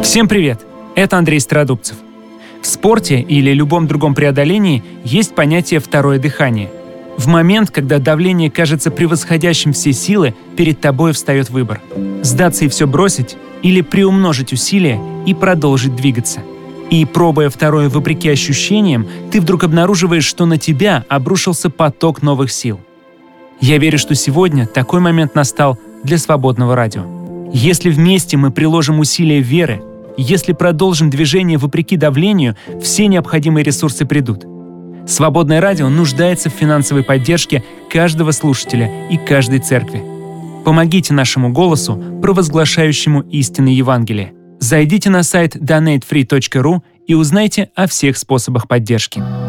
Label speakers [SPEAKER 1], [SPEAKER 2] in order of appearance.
[SPEAKER 1] Всем привет! Это Андрей Стародубцев. В спорте или любом другом преодолении есть понятие «второе дыхание». В момент, когда давление кажется превосходящим все силы, перед тобой встает выбор – сдаться и все бросить или приумножить усилия и продолжить двигаться. И, пробуя второе вопреки ощущениям, ты вдруг обнаруживаешь, что на тебя обрушился поток новых сил. Я верю, что сегодня такой момент настал для свободного радио. Если вместе мы приложим усилия веры, если продолжим движение вопреки давлению, все необходимые ресурсы придут. Свободное радио нуждается в финансовой поддержке каждого слушателя и каждой церкви. Помогите нашему голосу, провозглашающему истины Евангелия. Зайдите на сайт donatefree.ru и узнайте о всех способах поддержки.